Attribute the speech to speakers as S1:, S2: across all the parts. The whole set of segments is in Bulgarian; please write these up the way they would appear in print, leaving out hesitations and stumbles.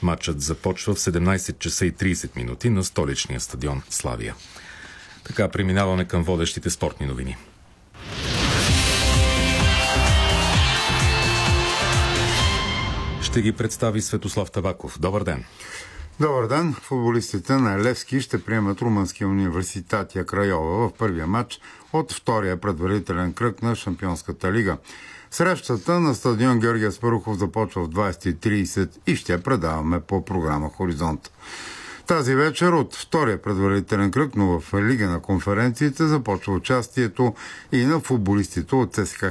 S1: Матчът започва в 17 часа и 30 минути на столичния стадион Славия. Така преминаваме към водещите спортни новини. Ще ги представи Светослав Табаков. Добър ден!
S2: Добър ден! Футболистите на Левски ще приемат Румънския университет Крайова в първия матч от втория предварителен кръг на Шампионската лига. Срещата на стадион Георги Аспарухов започва в 20:30 и ще я предаваме по програма Хоризонт. Тази вечер от втория предварителен кръг, но в Лига на конференциите започва участието и на футболистите от ЦСКА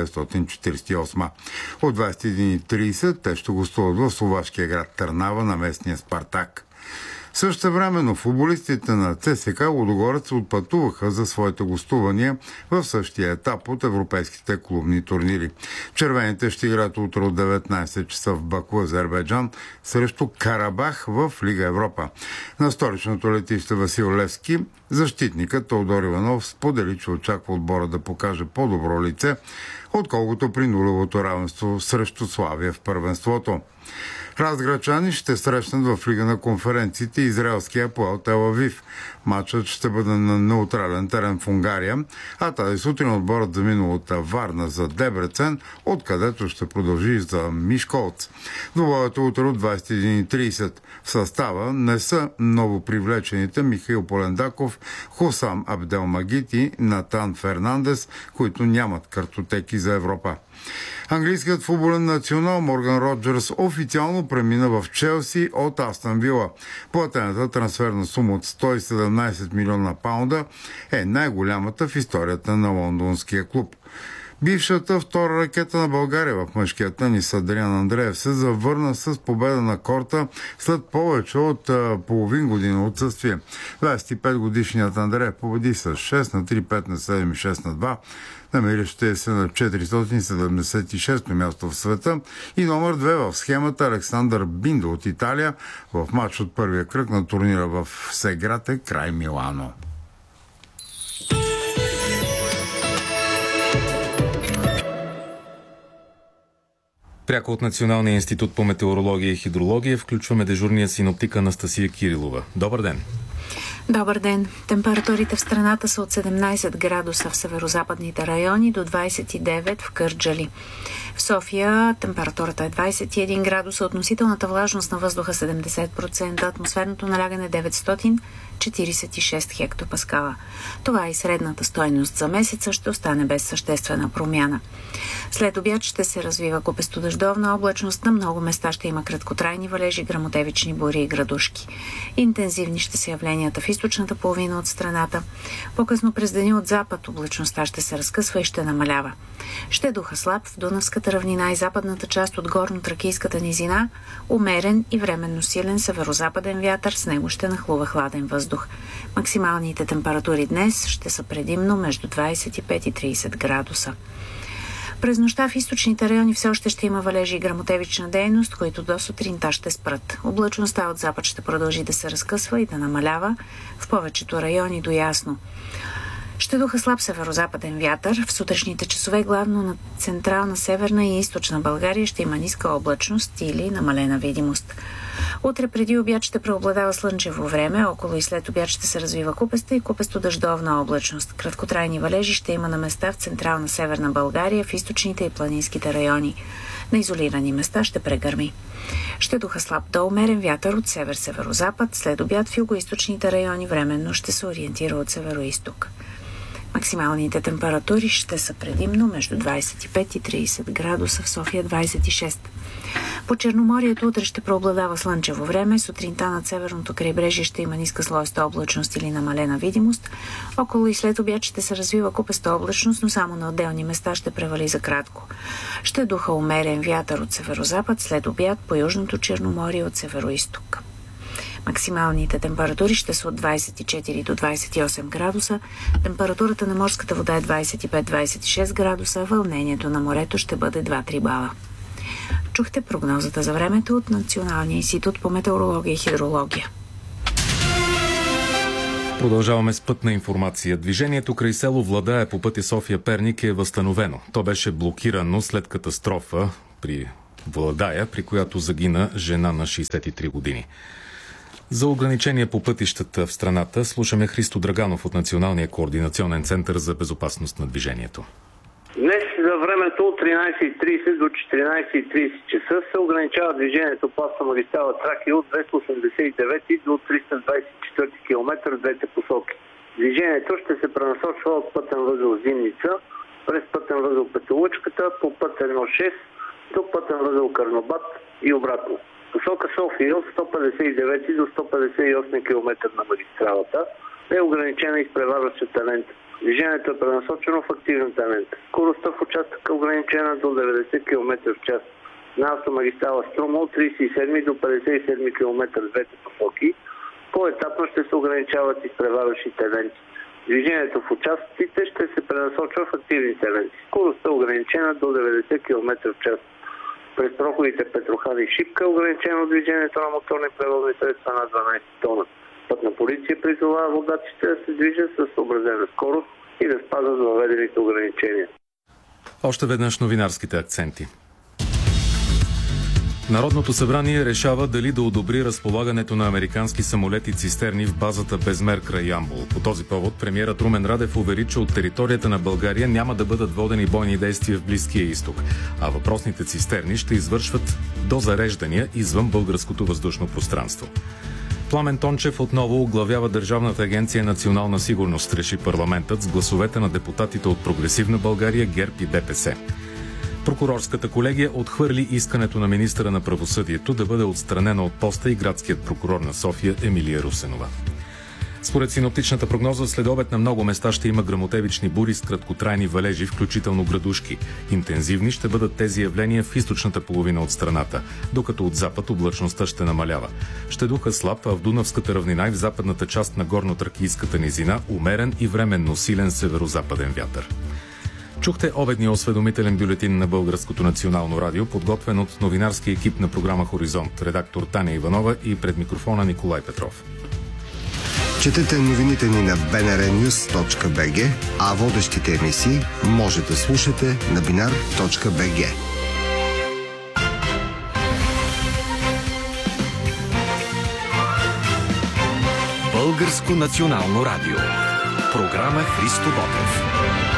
S2: 1948. От 21:30 те ще гостуват в словашкия град Търнава на местния Спартак. Същевременно футболистите на ЦСКА Лудогорец отпътуваха за своите гостувания в същия етап от европейските клубни турнири. Червените ще играят утре от 19 часа в Баку, Азербайджан, срещу Карабах в Лига Европа. На столичното летище Васил Левски защитникът Теодор Иванов сподели, че очаква отбора да покаже по-добро лице, отколкото при нулевото равенство срещу Славия в първенството. Разграчани ще срещнат в Лига на конференциите израелския АПОЕЛ Тел Авив. Матчът ще бъде на неутрален терен в Унгария, а тази сутрин отборът замина от Варна за Дебрецен, откъдето ще продължи за Мишколц. Двобоят утре от 21:30. В състава не са новопривлечените Михаил Полендаков, Хусам Абделмагит и Натан Фернандес, които нямат картотеки за Европа. Английският футболен национал Морган Роджерс официално премина в Челси от Астън Вила. Платената трансферна сума от 117 милиона паунда е най-голямата в историята на лондонския клуб. Бившата втора ракета на България в мъжкия тенис Адриан Андреев се завърна с победа на корта след повече от половин година отсъствие. 25-годишният Андреев победи с 6-3, 5-7 и 6-2, намиращия се на 476-то място в света, и номер 2 в схемата Александър Биндо от Италия в матч от първия кръг на турнира в Сеграте край Милано.
S1: Пряко от Националния институт по метеорология и хидрология включваме дежурния синоптик Анастасия Кирилова. Добър ден!
S3: Добър ден! Температурите в страната са от 17 градуса в северозападните райони до 29 в Кърджали. В София температурата е 21 градуса, относителната влажност на въздуха 70%, атмосферното налягане 946 хектопаскала. Това е и средната стойност за месеца, ще остане без съществена промяна. След обяд ще се развива купесто-дъждовна облачност, на много места ще има краткотрайни валежи, гръмотевични бури и градушки. Интензивни ще са явленията в източната половина от страната. По-късно през деня от запад облачността ще се разкъсва и ще намалява. Ще духа слаб в Дунавската равнина и западната част от горно-тракийската низина, умерен и временно силен северозападен вятър, с него ще нахлува хладен въздух. Максималните температури днес ще са предимно между 25 и 30 градуса. През нощта в източните райони все още ще има валежи и гръмотевична дейност, които до сутринта ще спрат. Облачността от запад ще продължи да се разкъсва и да намалява в повечето райони до ясно. Ще духа слаб северозападен вятър. В сутрешните часове главно на централна, северна и източна България ще има ниска облачност или намалена видимост. Утре преди обяд ще преобладава слънчево време, около и след обяд ще се развива купеста и купесто-дъждовна облачност. Краткотрайни валежи ще има на места в централна северна България, в източните и планинските райони. На изолирани места ще прегърми. Ще духа слаб до умерен вятър от север-северозапад, след обяд в югоизточните райони временно ще се ориентира от североизток. Максималните температури ще са предимно между 25 и 30 градуса, в София 26. По Черноморието утре ще преобладава слънчево време, сутринта над северното крайбрежие ще има ниска слоеста облачност или намалена видимост, около и след обяд ще се развива купеста облачност, но само на отделни места ще превали за кратко. Ще духа умерен вятър от северозапад, след обяд по Южното Черноморие от североизток. Максималните температури ще са от 24 до 28 градуса, температурата на морската вода е 25-26 градуса, вълнението на морето ще бъде 2-3 бала. Чухте прогнозата за времето от Националния институт по метеорология и хидрология.
S1: Продължаваме с пътна информация. Движението край село Владая по пътя София-Перник е възстановено. То беше блокирано след катастрофа при Владая, при която загина жена на 63 години. За ограничения по пътищата в страната слушаме Христо Драганов от Националния координационен център за безопасност на движението.
S4: Днес за времето от 13.30 до 14.30 часа се ограничава движението по автомагистрала Тракия от 289 до 324 км в двете посоки. Движението ще се пренасочва от пътен възел Зимница през пътен възел Петолъчката по път 1.6 до пътен възел Карнобат и обратно. Посока София от 159 до 158 км на магистралата е ограничена изпреварващата лента. Движението е пренасочено в активната лента. Скоростта в участъка е ограничена до 90 км в час. На автомагистрала Струма от 37 до 57 км в двете посоки по-етапно ще се ограничават изпреварващите ленти. Движението в участъците ще се пренасочва в активните ленти. Скоростта е ограничена до 90 км в час. През проходите Петрохан и Шипка е ограничено движението на моторни превозни средства на 12 тона. Пътна полиция призовава водачите да се движат с съобразена скорост и да спазват въведените ограничения.
S1: Още веднъж новинарските акценти. Народното събрание решава дали да одобри разполагането на американски самолети цистерни в базата Безмер край Ямбол. По този повод премиерът Румен Радев увери, че от територията на България няма да бъдат водени бойни действия в Близкия изток, а въпросните цистерни ще извършват дозареждания извън българското въздушно пространство. Пламен Тончев отново оглавява Държавната агенция Национална сигурност, реши парламентът с гласовете на депутатите от Прогресивна България, ГЕРБ и ДПС. Прокурорската колегия отхвърли искането на министъра на правосъдието да бъде отстранена от поста и градският прокурор на София Емилия Русенова. Според синоптичната прогноза, след обед на много места ще има гръмотевични бури с краткотрайни валежи, включително градушки. Интензивни ще бъдат тези явления в източната половина от страната, докато от запад облачността ще намалява. Ще духа слаб, а в Дунавската равнина и в западната част на горно-тракийската низина умерен и временно силен северо-западен вятър. Чухте обедния осведомителен бюлетин на Българското национално радио, подготвен от новинарски екип на програма Хоризонт, редактор Таня Иванова и пред микрофона Николай Петров.
S5: Четете новините ни на bnrnews.bg, а водещите емисии може да слушате на binar.bg.
S6: Българско национално радио. Програма Христо Ботев.